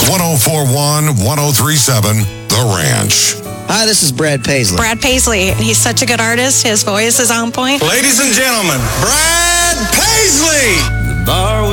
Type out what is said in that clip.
1041, 1037, The Ranch. Hi, this is Brad Paisley. Brad Paisley. He's such a good artist. His voice is on point. Ladies and gentlemen, Brad Paisley! The bar